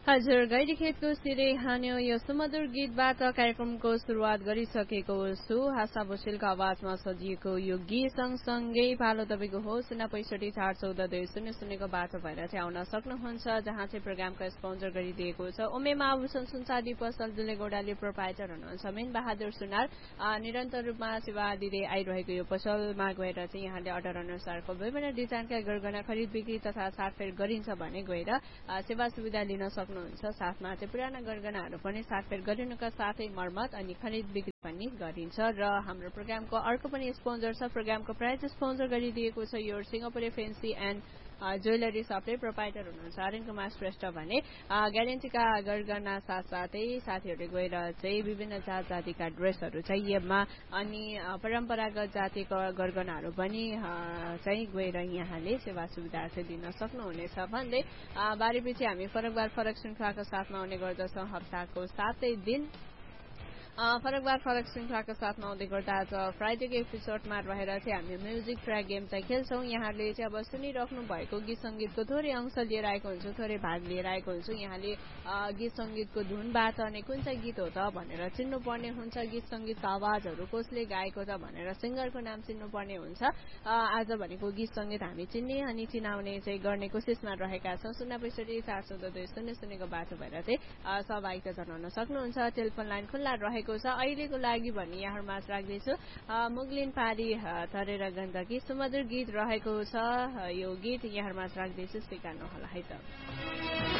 हजुर, गैरीखेतको सिरे हान्यो यो सुमधुर गीतबाट कार्यक्रमको सुरुवात गरिसकेको छु। हासा भुसेलको आवाजमा सजिएको यो गीत सँगसँगै पालो तपाईँको हो 06541402000 बाटो भएर चाहिँ आउन सक्नुहुन्छ, जहाँ चाहिँ प्रोग्रामका स्पोन्सर गरिदिएको छ उमेमा आभूषण सुनचाँदी पसल दुले गौडाली प्रोपाइटर हुनुहुन्छ मेन बहादुर सुनार। निरन्तर रूपमा सेवा दिँदै आइरहेको यो पसलमा गएर चाहिँ यहाँले अर्डर अनुसारको विभिन्न डिजाइनका गरगहना खरिद बिक्री तथा साटफेर गरिन्छ भने गएर सेवा सुविधा लिन सक्नुहुन्छ। साथमा चाहिँ पुराना गरगहनाहरू पनि साटफेर गरिनुका साथै मर्मत अनि खरिद बिक्री पनि गरिन्छ। र हाम्रो प्रोग्रामको अर्को पनि स्पोन्सर छ, प्रोग्रामको प्राइज स्पोन्सर गरिदिएको छ यो Singapure fancy and jewellery सपले proprietor हुनुहुन्छ आर्यन कुमार श्रेष्ठ भने ग्यारेन्टीका गरगहना साथसाथै साथीहरूले गएर चाहिँ विभिन्न जात जातिका ड्रेसहरू चाहिएमा अनि परम्परागत जातिको गरगहनाहरू पनि चाहिँ गएर यहाँले सेवा सुविधा चाहिँ दिन सक्नुहुनेछ भन्दै बारीपछि हामी फरक श्रृङ्खलाको साथमा आउने गर्दछौँ। हप्ताको 7 दिन फरक श्रृङ्खलाको साथमा आउँदै गर्दा आज फ्राइडेको एपिसोडमा रहेर चाहिँ हामी म्युजिक ट्र्याक गेम चाहिँ खेल्छौँ। यहाँले चाहिँ अब सुनिराख्नु भएको गीत सङ्गीतको थोरै अंश लिएर आएको हुन्छु, थोरै भाग लिएर आएको हुन्छु। यहाँले गीत सङ्गीतको धुनबाट अनि कुन चाहिँ गीत हो त भनेर चिन्नुपर्ने हुन्छ, गीत सङ्गीतको आवाजहरू कसले गाएको त भनेर सिङ्गरको नाम चिन्नुपर्ने हुन्छ। आज भनेको गीत सङ्गीत हामी चिन्ने अनि चिनाउने चाहिँ गर्ने कोसिसमा रहेका छौँ। 06541402000 को बाटो भएर चाहिँ सहभागिता जनाउन सक्नुहुन्छ। टेलिफोन लाइन खुल्ला रहेको छ अहिलेको लागि भन्ने यहाँहरूमा राख्दैछु। मुगलिन पारी तरेर गण्डकी सुमधुर गीत रहेको छ, यो गीत यहाँहरूमा राख्दैछु, स्वीकार्नु होला है त।